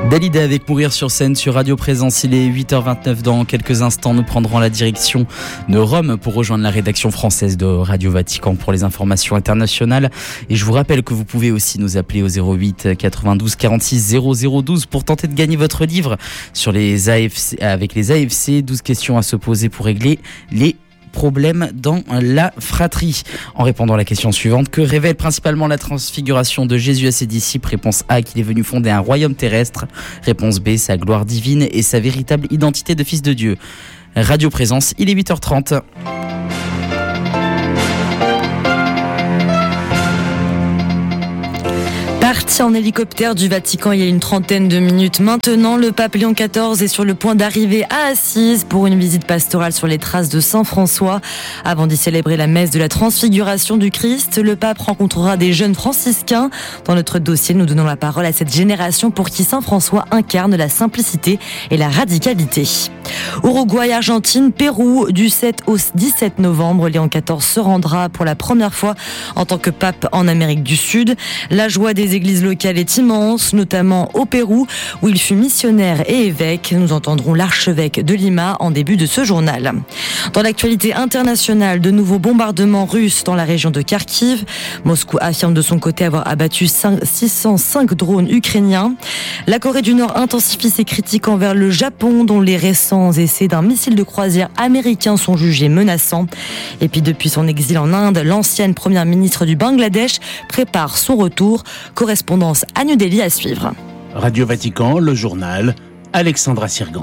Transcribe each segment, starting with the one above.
Dalida avec Mourir sur scène sur Radio Présence. Il est 8h29. Dans quelques instants, nous prendrons la direction de Rome pour rejoindre la rédaction française de Radio Vatican pour les informations internationales. Et je vous rappelle que vous pouvez aussi nous appeler au 08 92 46 0012 pour tenter de gagner votre livre sur les AFC, avec les AFC. 12 questions à se poser pour régler les problème dans la fratrie. En répondant à la question suivante, que révèle principalement la transfiguration de Jésus à ses disciples? Réponse A, qu'il est venu fonder un royaume terrestre. Réponse B, sa gloire divine et sa véritable identité de fils de Dieu. Radio Présence, il est 8h30. Parti en hélicoptère du Vatican il y a une trentaine de minutes maintenant, le pape Léon XIV est sur le point d'arriver à Assise pour une visite pastorale sur les traces de Saint François. Avant d'y célébrer la messe de la transfiguration du Christ, le pape rencontrera des jeunes franciscains. Dans notre dossier, nous donnons la parole à cette génération pour qui Saint François incarne la simplicité et la radicalité. Uruguay, Argentine, Pérou, du 7 au 17 novembre, Léon XIV se rendra pour la première fois en tant que pape en Amérique du Sud. La joie des églises locales est immense, notamment au Pérou, où il fut missionnaire et évêque. Nous entendrons l'archevêque de Lima en début de ce journal. Dans l'actualité internationale, de nouveaux bombardements russes dans la région de Kharkiv. Moscou affirme de son côté avoir abattu 605 drones ukrainiens. La Corée du Nord intensifie ses critiques envers le Japon, dont les récents essais d'un missile de croisière américain sont jugés menaçants. Et puis depuis son exil en Inde, l'ancienne première ministre du Bangladesh prépare son retour. Correspondance à New Delhi à suivre. Radio Vatican, le journal, Alexandra Sirgan.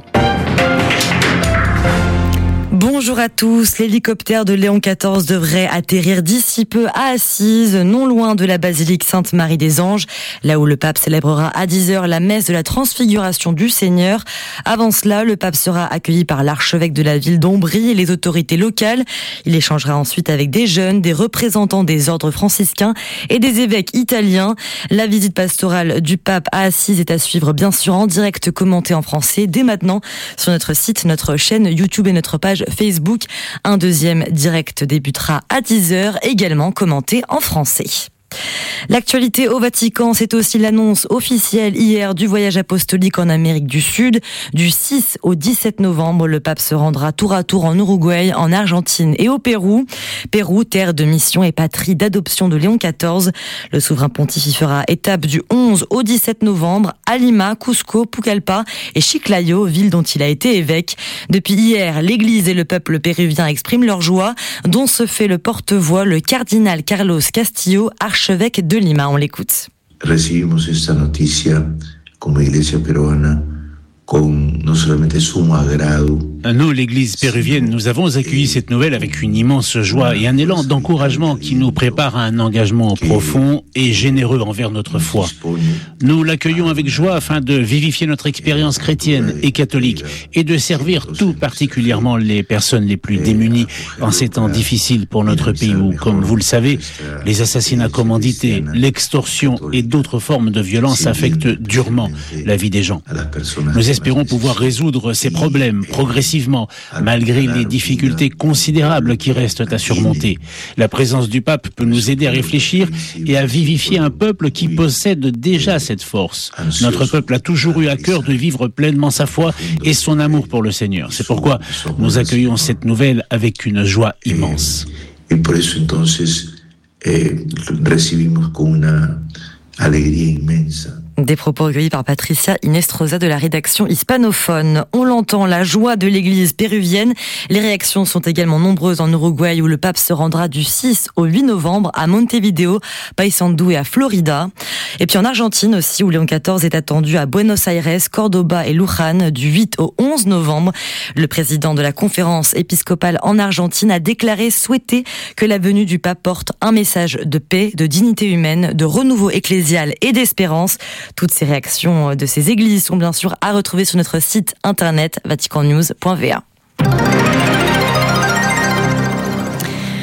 Bonjour à tous. L'hélicoptère de Léon XIV devrait atterrir d'ici peu à Assise, non loin de la basilique Sainte-Marie des Anges, là où le pape célébrera à 10h la messe de la transfiguration du Seigneur. Avant cela, le pape sera accueilli par l'archevêque de la ville d'Ombrie et les autorités locales. Il échangera ensuite avec des jeunes, des représentants des ordres franciscains et des évêques italiens. La visite pastorale du pape à Assise est à suivre bien sûr en direct, commentée en français dès maintenant sur notre site, notre chaîne YouTube et notre page Facebook. Un deuxième direct débutera à 10h, également commenté en français. L'actualité au Vatican, c'est aussi l'annonce officielle hier du voyage apostolique en Amérique du Sud. Du 6 au 17 novembre, le pape se rendra tour à tour en Uruguay, en Argentine et au Pérou. Pérou, terre de mission et patrie d'adoption de Léon XIV. Le souverain pontife y fera étape du 11 au 17 novembre à Lima, Cusco, Pucallpa et Chiclayo, ville dont il a été évêque. Depuis hier, l'Église et le peuple péruvien expriment leur joie, dont se fait le porte-voix, le cardinal Carlos Castillo, archevêque de Lima. On l'écoute. Recibimos esta noticia como iglesia peruana con no solamente sumo agrado. Nous, l'Église péruvienne, nous avons accueilli cette nouvelle avec une immense joie et un élan d'encouragement qui nous prépare à un engagement profond et généreux envers notre foi. Nous l'accueillons avec joie afin de vivifier notre expérience chrétienne et catholique et de servir tout particulièrement les personnes les plus démunies en ces temps difficiles pour notre pays où, comme vous le savez, les assassinats commandités, l'extorsion et d'autres formes de violence affectent durement la vie des gens. Nous espérons pouvoir résoudre ces problèmes progressivement, malgré les difficultés considérables qui restent à surmonter. La présence du pape peut nous aider à réfléchir et à vivifier un peuple qui possède déjà cette force. Notre peuple a toujours eu à cœur de vivre pleinement sa foi et son amour pour le Seigneur. C'est pourquoi nous accueillons cette nouvelle avec une joie immense. Et por eso entonces recibimos con una alegría inmensa. Des propos recueillis par Patricia Inestrosa de la rédaction hispanophone. On l'entend, la joie de l'église péruvienne. Les réactions sont également nombreuses en Uruguay où le pape se rendra du 6 au 8 novembre à Montevideo, Paysandú et à Florida. Et puis en Argentine aussi où Léon XIV est attendu à Buenos Aires, Cordoba et Luján du 8 au 11 novembre. Le président de la conférence épiscopale en Argentine a déclaré souhaiter que la venue du pape porte un message de paix, de dignité humaine, de renouveau ecclésial et d'espérance. Toutes ces réactions de ces églises sont bien sûr à retrouver sur notre site internet vaticannews.va.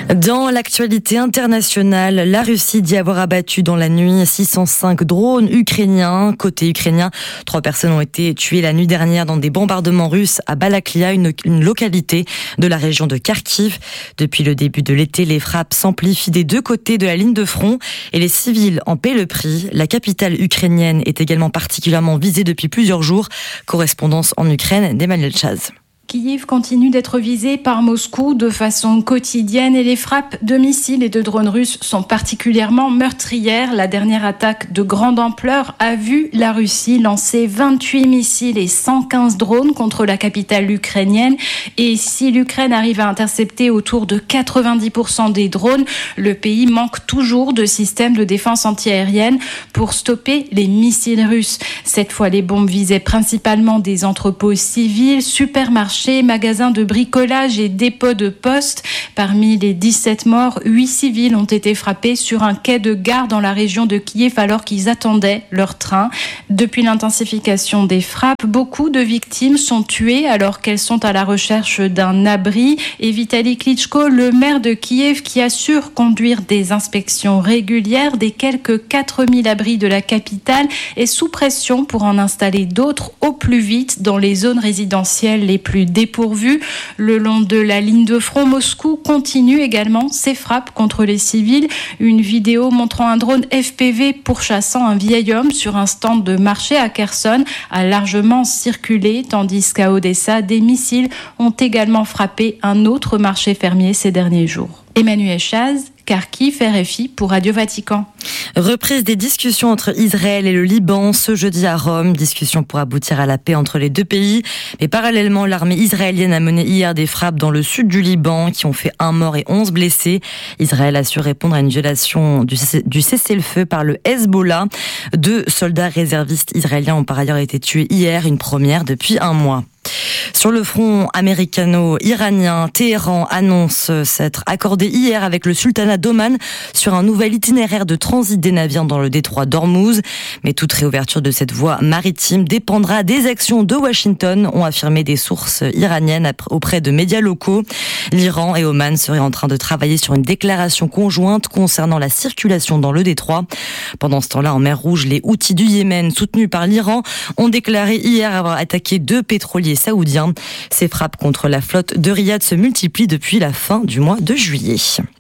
Dans l'actualité internationale, la Russie dit avoir abattu dans la nuit 605 drones ukrainiens. Côté ukrainien, 3 personnes ont été tuées la nuit dernière dans des bombardements russes à Balaklia, une localité de la région de Kharkiv. Depuis le début de l'été, les frappes s'amplifient des 2 côtés de la ligne de front et les civils en paient le prix. La capitale ukrainienne est également particulièrement visée depuis plusieurs jours. Correspondance en Ukraine d'Emmanuel Chaz. Kiev continue d'être visé par Moscou de façon quotidienne et les frappes de missiles et de drones russes sont particulièrement meurtrières. La dernière attaque de grande ampleur a vu la Russie lancer 28 missiles et 115 drones contre la capitale ukrainienne. Et si l'Ukraine arrive à intercepter autour de 90% des drones, le pays manque toujours de systèmes de défense antiaérienne pour stopper les missiles russes. Cette fois, les bombes visaient principalement des entrepôts civils, supermarchés, magasins de bricolage et dépôts de poste. Parmi les 17 morts, 8 civils ont été frappés sur un quai de gare dans la région de Kiev alors qu'ils attendaient leur train. Depuis l'intensification des frappes, beaucoup de victimes sont tuées alors qu'elles sont à la recherche d'un abri. Et Vitali Klitschko, le maire de Kiev, qui assure conduire des inspections régulières des quelques 4000 abris de la capitale, est sous pression pour en installer d'autres au plus vite dans les zones résidentielles les plus dépourvues. Le long de la ligne de front, Moscou continue également ses frappes contre les civils. Une vidéo montrant un drone FPV pourchassant un vieil homme sur un stand de marché à Kherson a largement circulé, tandis qu'à Odessa, des missiles ont également frappé un autre marché fermier ces derniers jours. Emmanuel Chaz, Kharkiv, RFI pour Radio Vatican. Reprise des discussions entre Israël et le Liban ce jeudi à Rome. Discussions pour aboutir à la paix entre les 2 pays. Mais parallèlement, l'armée israélienne a mené hier des frappes dans le sud du Liban qui ont fait 1 mort et 11 blessés. Israël a su répondre à une violation du cessez-le-feu par le Hezbollah. 2 soldats réservistes israéliens ont par ailleurs été tués hier, une première depuis 1 mois. Sur le front américano-iranien, Téhéran annonce s'être accordé hier avec le sultanat d'Oman sur un nouvel itinéraire de transit des navires dans le détroit d'Ormuz. Mais toute réouverture de cette voie maritime dépendra des actions de Washington, ont affirmé des sources iraniennes auprès de médias locaux. L'Iran et Oman seraient en train de travailler sur une déclaration conjointe concernant la circulation dans le détroit. Pendant ce temps-là, en mer Rouge, les Houthis du Yémen, soutenus par l'Iran, ont déclaré hier avoir attaqué 2 pétroliers saoudiens. Ces frappes contre la flotte de Riyad se multiplient depuis la fin du mois de juillet.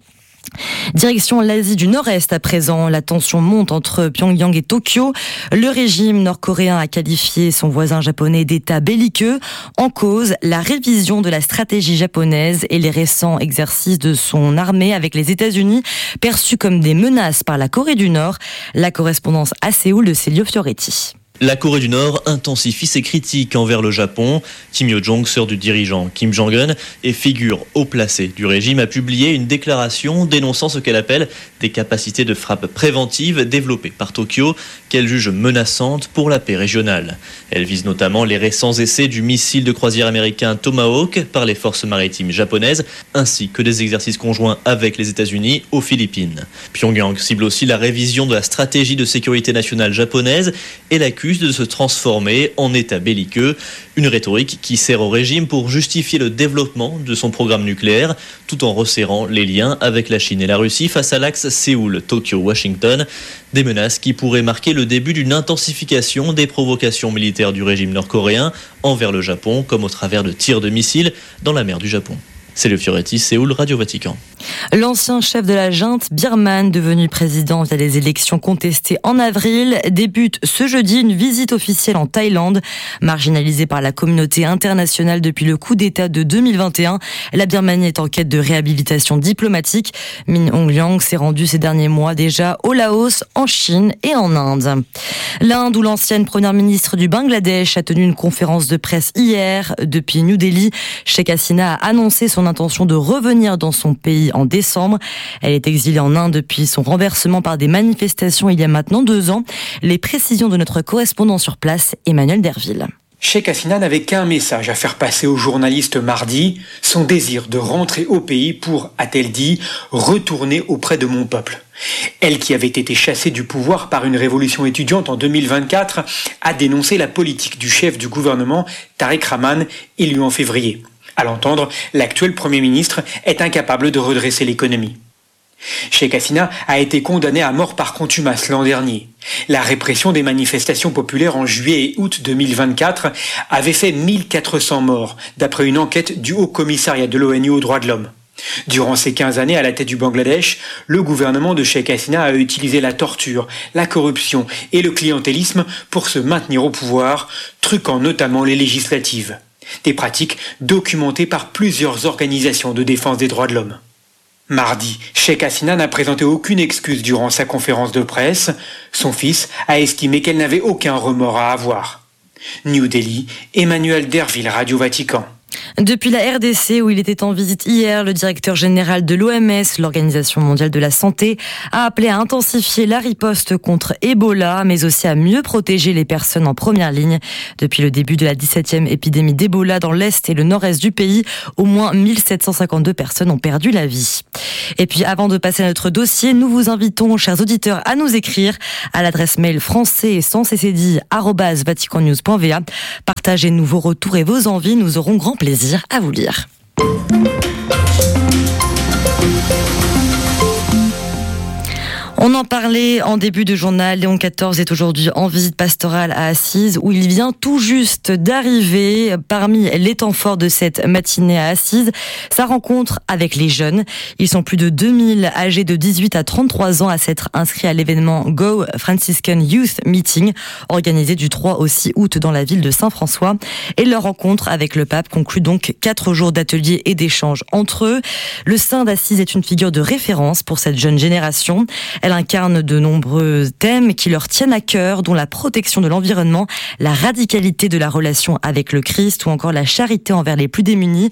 Direction l'Asie du Nord-Est à présent, la tension monte entre Pyongyang et Tokyo. Le régime nord-coréen a qualifié son voisin japonais d'État belliqueux. En cause, la révision de la stratégie japonaise et les récents exercices de son armée avec les États-Unis, perçus comme des menaces par la Corée du Nord. La correspondance à Séoul de Célio Fioretti. La Corée du Nord intensifie ses critiques envers le Japon. Kim Yo-jong, sœur du dirigeant Kim Jong-un et figure haut placée du régime, a publié une déclaration dénonçant ce qu'elle appelle des capacités de frappe préventive développées par Tokyo, qu'elle juge menaçantes pour la paix régionale. Elle vise notamment les récents essais du missile de croisière américain Tomahawk par les forces maritimes japonaises, ainsi que des exercices conjoints avec les États-Unis aux Philippines. Pyongyang cible aussi la révision de la stratégie de sécurité nationale japonaise et l'accuse de se transformer en État belliqueux, une rhétorique qui sert au régime pour justifier le développement de son programme nucléaire, tout en resserrant les liens avec la Chine et la Russie face à l'axe Séoul-Tokyo-Washington, des menaces qui pourraient marquer le début d'une intensification des provocations militaires du régime nord-coréen envers le Japon, comme au travers de tirs de missiles dans la mer du Japon. C'est le Fioretti, Séoul, Radio Vatican. L'ancien chef de la junte birmane, devenu président via les élections contestées en avril, débute ce jeudi une visite officielle en Thaïlande. Marginalisée par la communauté internationale depuis le coup d'État de 2021, la Birmanie est en quête de réhabilitation diplomatique. Min Aung Hlaing s'est rendu ces derniers mois déjà au Laos, en Chine et en Inde. L'Inde, où l'ancienne première ministre du Bangladesh a tenu une conférence de presse hier. Depuis New Delhi, Sheikh Hasina a annoncé son intention de revenir dans son pays en décembre. Elle est exilée en Inde depuis son renversement par des manifestations il y a maintenant 2 ans. Les précisions de notre correspondant sur place, Emmanuel Derville. Sheikh Hasina n'avait qu'un message à faire passer aux journalistes mardi, son désir de rentrer au pays pour, a-t-elle dit, retourner auprès de mon peuple. Elle, qui avait été chassée du pouvoir par une révolution étudiante en 2024, a dénoncé la politique du chef du gouvernement, Tariq Rahman, élu en février. À l'entendre, l'actuel Premier ministre est incapable de redresser l'économie. Sheikh Hasina a été condamné à mort par contumace l'an dernier. La répression des manifestations populaires en juillet et août 2024 avait fait 1400 morts, d'après une enquête du Haut Commissariat de l'ONU aux droits de l'homme. Durant ces 15 années à la tête du Bangladesh, le gouvernement de Sheikh Hasina a utilisé la torture, la corruption et le clientélisme pour se maintenir au pouvoir, truquant notamment les législatives. Des pratiques documentées par plusieurs organisations de défense des droits de l'homme. Mardi, Sheikh Hasina n'a présenté aucune excuse durant sa conférence de presse. Son fils a estimé qu'elle n'avait aucun remords à avoir. New Delhi, Emmanuel Derville, Radio Vatican. Depuis la RDC, où il était en visite hier, le directeur général de l'OMS, l'Organisation mondiale de la santé, a appelé à intensifier la riposte contre Ebola, mais aussi à mieux protéger les personnes en première ligne. Depuis le début de la 17e épidémie d'Ebola dans l'est et le nord-est du pays, au moins 1752 personnes ont perdu la vie. Et puis, avant de passer à notre dossier, nous vous invitons, chers auditeurs, à nous écrire à l'adresse mail français@vaticannews.va. Partagez-nous vos retours et vos envies, nous aurons grand plaisir à vous lire. On en parlait en début de journal. Léon XIV est aujourd'hui en visite pastorale à Assise, où il vient tout juste d'arriver. Parmi les temps forts de cette matinée à Assise, sa rencontre avec les jeunes. Ils sont plus de 2000 âgés de 18 à 33 ans à s'être inscrits à l'événement Go Franciscan Youth Meeting, organisé du 3 au 6 août dans la ville de Saint-François. Et leur rencontre avec le pape conclut donc 4 jours d'ateliers et d'échanges entre eux. Le saint d'Assise est une figure de référence pour cette jeune génération. Elle incarne de nombreux thèmes qui leur tiennent à cœur, dont la protection de l'environnement, la radicalité de la relation avec le Christ ou encore la charité envers les plus démunis.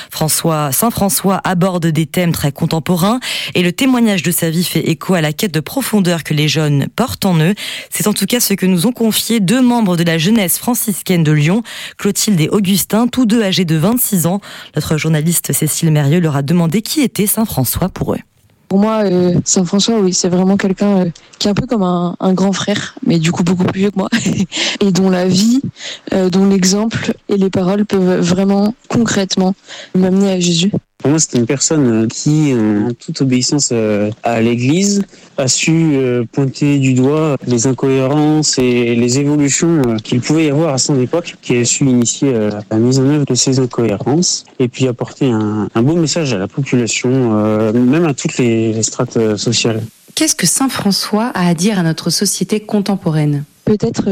Saint François aborde des thèmes très contemporains et le témoignage de sa vie fait écho à la quête de profondeur que les jeunes portent en eux. C'est en tout cas ce que nous ont confié 2 membres de la jeunesse franciscaine de Lyon, Clotilde et Augustin, tous 2 âgés de 26 ans. Notre journaliste Cécile Mérieux leur a demandé qui était Saint François pour eux. Pour moi, Saint François, oui, c'est vraiment quelqu'un qui est un peu comme un grand frère, mais du coup beaucoup plus vieux que moi, et dont la vie, dont l'exemple et les paroles peuvent vraiment concrètement m'amener à Jésus. Pour moi, c'était une personne qui, en toute obéissance à l'Église, a su pointer du doigt les incohérences et les évolutions qu'il pouvait y avoir à son époque, qui a su initier la mise en œuvre de ces incohérences et puis apporter un beau message à la population, même à toutes les strates sociales. Qu'est-ce que Saint François a à dire à notre société contemporaine ? Peut-être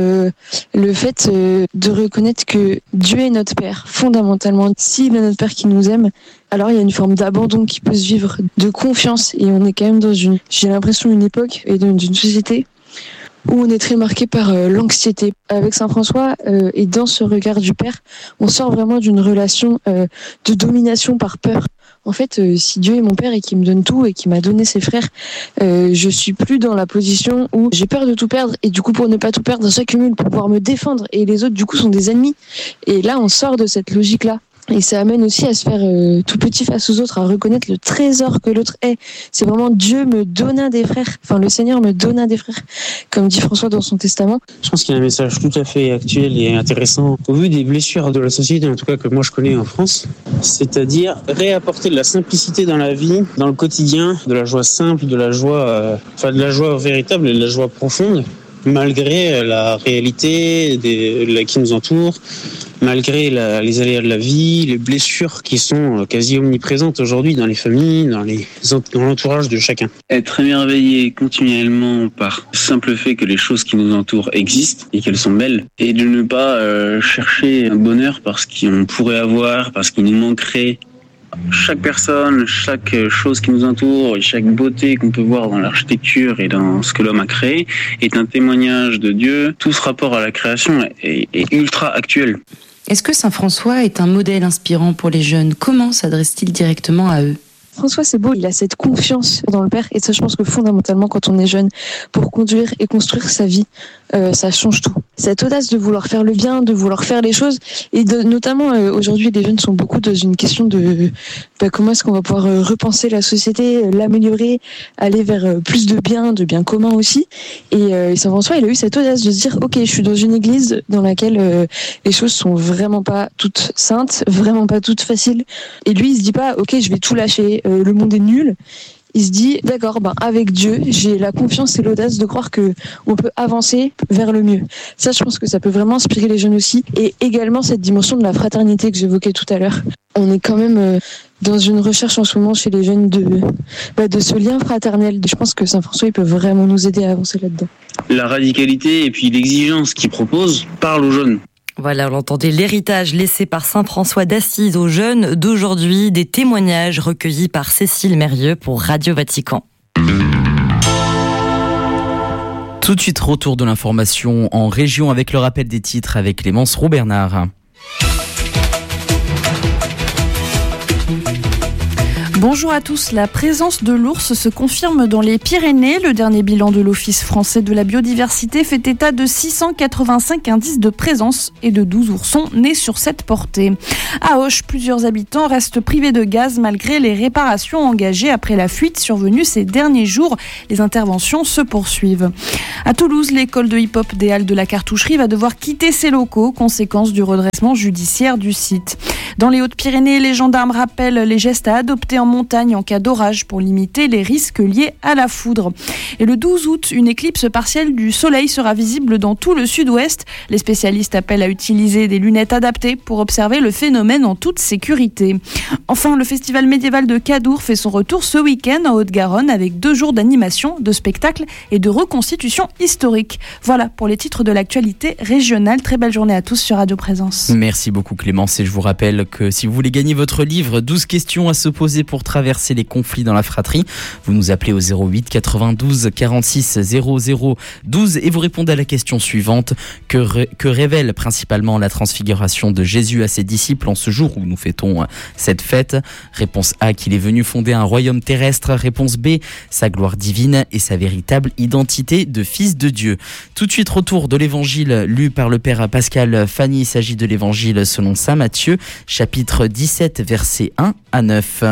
le fait de reconnaître que Dieu est notre Père, fondamentalement. S'il est notre Père qui nous aime, alors il y a une forme d'abandon qui peut se vivre, de confiance. Et on est quand même dans j'ai l'impression, une époque et dans une société où on est très marqué par l'anxiété. Avec Saint François, et dans ce regard du Père, on sort vraiment d'une relation de domination par peur. En fait, si Dieu est mon père et qu'il me donne tout et qu'il m'a donné ses frères, je suis plus dans la position où j'ai peur de tout perdre et du coup pour ne pas tout perdre, j'accumule pour pouvoir me défendre et les autres du coup sont des ennemis. Et là, on sort de cette logique-là. Et ça amène aussi à se faire tout petit face aux autres, à reconnaître le trésor que l'autre est. C'est vraiment Dieu me donna des frères, enfin le Seigneur me donna des frères, comme dit François dans son testament. Je pense qu'il y a un message tout à fait actuel et intéressant au vu des blessures de la société, en tout cas que moi je connais en France, c'est-à-dire réapporter de la simplicité dans la vie, dans le quotidien, de la joie simple, de la joie véritable et de la joie profonde, malgré la réalité qui nous entoure, malgré les aléas de la vie, les blessures qui sont quasi omniprésentes aujourd'hui dans les familles, dans l'entourage de chacun. Être émerveillé continuellement par le simple fait que les choses qui nous entourent existent et qu'elles sont belles, et de ne pas chercher un bonheur parce qu'on pourrait avoir, parce qu'il nous manquerait. Chaque personne, chaque chose qui nous entoure et chaque beauté qu'on peut voir dans l'architecture et dans ce que l'homme a créé est un témoignage de Dieu. Tout ce rapport à la création est ultra actuel. Est-ce que Saint François est un modèle inspirant pour les jeunes ? Comment s'adresse-t-il directement à eux ? François, c'est beau, il a cette confiance dans le Père et ça, je pense que fondamentalement, quand on est jeune, pour conduire et construire sa vie, ça change tout. cette audace de vouloir faire le bien, de vouloir faire les choses. Et notamment, aujourd'hui, les jeunes sont beaucoup dans une question de comment est-ce qu'on va pouvoir repenser la société, l'améliorer, aller vers plus de bien commun aussi. Et Saint François, il a eu cette audace de se dire, ok, je suis dans une église dans laquelle les choses sont vraiment pas toutes saintes, vraiment pas toutes faciles. Et lui, il se dit pas, ok, je vais tout lâcher, le monde est nul. Il se dit, d'accord, avec Dieu, j'ai la confiance et l'audace de croire que on peut avancer vers le mieux. Ça, je pense que ça peut vraiment inspirer les jeunes aussi. Et également cette dimension de la fraternité que j'évoquais tout à l'heure. On est quand même dans une recherche en ce moment chez les jeunes de ce lien fraternel. Je pense que Saint François, il peut vraiment nous aider à avancer là-dedans. La radicalité et puis l'exigence qu'il propose parle aux jeunes. Voilà, on l'entendait, l'héritage laissé par Saint François d'Assise aux jeunes d'aujourd'hui, des témoignages recueillis par Cécile Mérieux pour Radio Vatican. Tout de suite, retour de l'information en région avec le rappel des titres avec Clémence Roux-Bernard. Bonjour à tous, la présence de l'ours se confirme dans les Pyrénées. Le dernier bilan de l'Office français de la biodiversité fait état de 685 indices de présence et de 12 oursons nés sur cette portée. À Auch, plusieurs habitants restent privés de gaz malgré les réparations engagées après la fuite survenue ces derniers jours. Les interventions se poursuivent. À Toulouse, l'école de hip-hop des Halles de la Cartoucherie va devoir quitter ses locaux, conséquence du redressement judiciaire du site. Dans les Hautes-Pyrénées, les gendarmes rappellent les gestes à adopter en montagne en cas d'orage pour limiter les risques liés à la foudre. Et le 12 août, une éclipse partielle du soleil sera visible dans tout le sud-ouest. Les spécialistes appellent à utiliser des lunettes adaptées pour observer le phénomène en toute sécurité. Enfin, le festival médiéval de Cadour fait son retour ce week-end en Haute-Garonne avec 2 jours d'animation, de spectacles et de reconstitution historique. Voilà pour les titres de l'actualité régionale. Très belle journée à tous sur Radio Présence. Merci beaucoup Clémence et je vous rappelle que si vous voulez gagner votre livre 12 questions à se poser pour traverser les conflits dans la fratrie, vous nous appelez au 08 92 46 00 12 et vous répondez à la question suivante. Que révèle principalement la transfiguration de Jésus à ses disciples en ce jour où nous fêtons cette fête? Réponse A, qu'il est venu fonder un royaume terrestre. Réponse B, sa gloire divine et sa véritable identité de fils de Dieu. Tout de suite, retour de l'évangile lu par le père Pascal Fanny. Il s'agit de l'évangile selon saint Matthieu, chapitre 17, versets 1 à 9.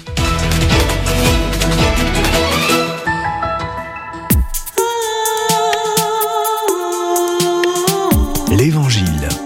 L'Évangile.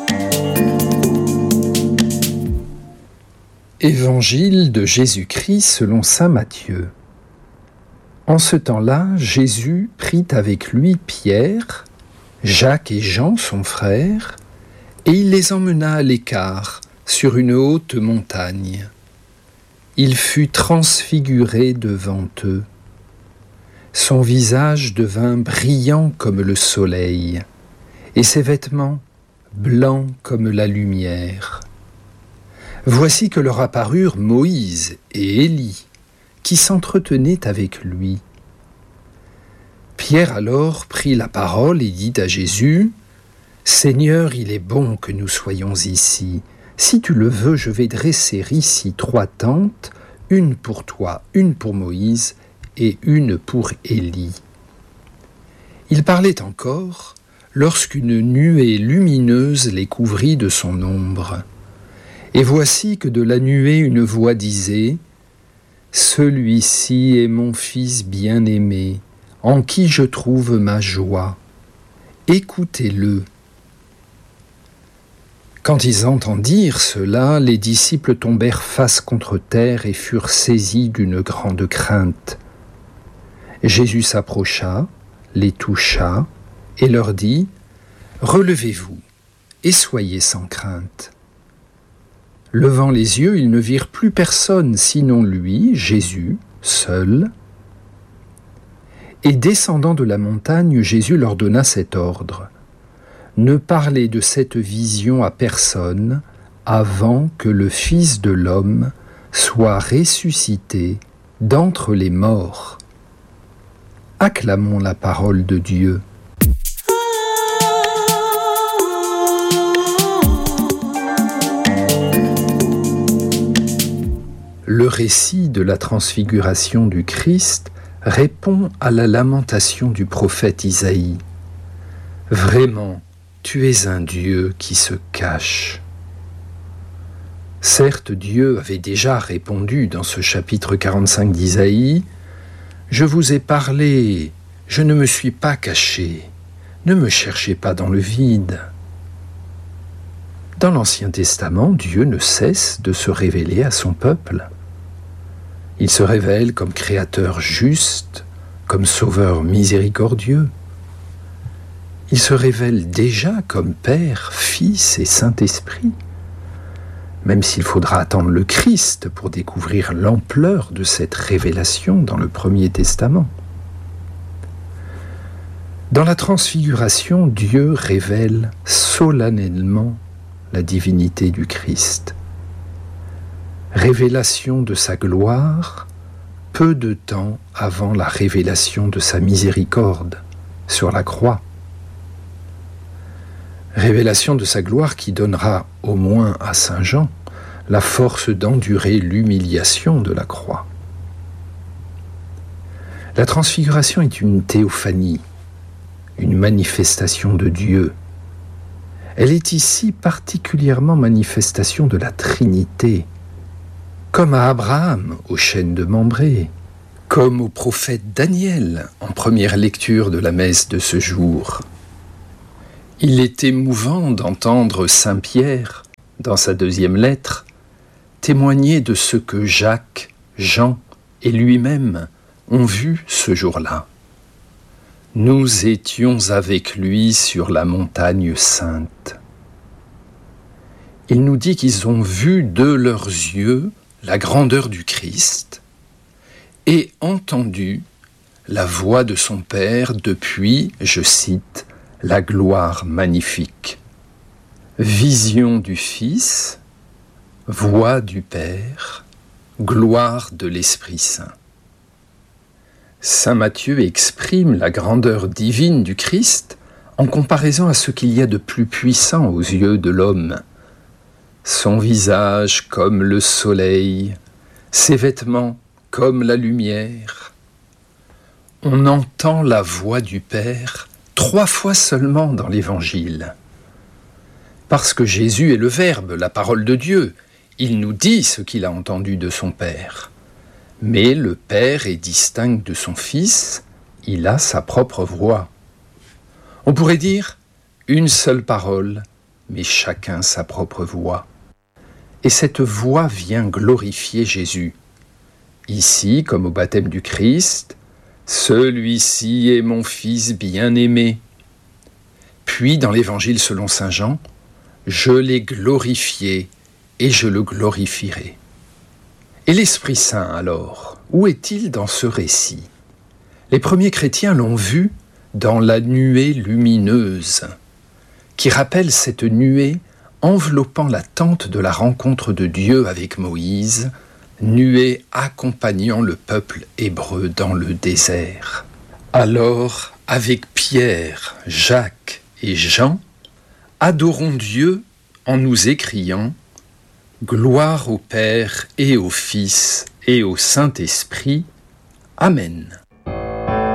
Évangile de Jésus-Christ selon saint Matthieu. En ce temps-là, Jésus prit avec lui Pierre, Jacques et Jean, son frère, et il les emmena à l'écart, sur une haute montagne. Il fut transfiguré devant eux. Son visage devint brillant comme le soleil, et ses vêtements blancs comme la lumière. Voici que leur apparurent Moïse et Élie, qui s'entretenaient avec lui. Pierre alors prit la parole et dit à Jésus, « Seigneur, il est bon que nous soyons ici. Si tu le veux, je vais dresser ici 3 tentes, une pour toi, une pour Moïse et une pour Élie. » Il parlait encore lorsqu'une nuée lumineuse les couvrit de son ombre. Et voici que de la nuée une voix disait « Celui-ci est mon fils bien-aimé, en qui je trouve ma joie. Écoutez-le. » Quand ils entendirent cela, les disciples tombèrent face contre terre et furent saisis d'une grande crainte. Jésus s'approcha, les toucha et leur dit « Relevez-vous et soyez sans crainte. » Levant les yeux, ils ne virent plus personne sinon lui, Jésus, seul. Et descendant de la montagne, Jésus leur donna cet ordre. Ne parlez de cette vision à personne avant que le Fils de l'homme soit ressuscité d'entre les morts. Acclamons la parole de Dieu. Le récit de la transfiguration du Christ répond à la lamentation du prophète Isaïe. Vraiment, tu es un Dieu qui se cache. Certes, Dieu avait déjà répondu dans ce chapitre 45 d'Isaïe « Je vous ai parlé, je ne me suis pas caché, ne me cherchez pas dans le vide ». Dans l'Ancien Testament, Dieu ne cesse de se révéler à son peuple. Il se révèle comme créateur juste, comme sauveur miséricordieux. Il se révèle déjà comme Père, Fils et Saint-Esprit, même s'il faudra attendre le Christ pour découvrir l'ampleur de cette révélation dans le Premier Testament. Dans la Transfiguration, Dieu révèle solennellement la divinité du Christ. Révélation de sa gloire peu de temps avant la révélation de sa miséricorde sur la croix. Révélation de sa gloire qui donnera au moins à Saint Jean la force d'endurer l'humiliation de la croix. La Transfiguration est une théophanie, une manifestation de Dieu. Elle est ici particulièrement manifestation de la Trinité, comme à Abraham au chêne de Mambré, comme au prophète Daniel en première lecture de la messe de ce jour. Il est émouvant d'entendre saint Pierre, dans sa deuxième lettre, témoigner de ce que Jacques, Jean et lui-même ont vu ce jour-là. Nous étions avec lui sur la montagne sainte. Il nous dit qu'ils ont vu de leurs yeux la grandeur du Christ et entendu la voix de son Père depuis, je cite, la gloire magnifique. Vision du Fils, voix du Père, gloire de l'Esprit Saint. Saint Matthieu exprime la grandeur divine du Christ en comparaison à ce qu'il y a de plus puissant aux yeux de l'homme. Son visage comme le soleil, ses vêtements comme la lumière. On entend la voix du Père 3 fois seulement dans l'Évangile. Parce que Jésus est le Verbe, la parole de Dieu, il nous dit ce qu'il a entendu de son Père. Mais le Père est distinct de son Fils, il a sa propre voix. On pourrait dire une seule parole, mais chacun sa propre voix. Et cette voix vient glorifier Jésus. Ici, comme au baptême du Christ, « Celui-ci est mon Fils bien-aimé ». Puis, dans l'Évangile selon saint Jean, « Je l'ai glorifié et je le glorifierai ». Et l'Esprit Saint, alors, où est-il dans ce récit ? Les premiers chrétiens l'ont vu dans la nuée lumineuse, qui rappelle cette nuée enveloppant la tente de la rencontre de Dieu avec Moïse, nuée accompagnant le peuple hébreu dans le désert. Alors, avec Pierre, Jacques et Jean, adorons Dieu en nous écriant « Gloire au Père et au Fils et au Saint-Esprit. Amen ».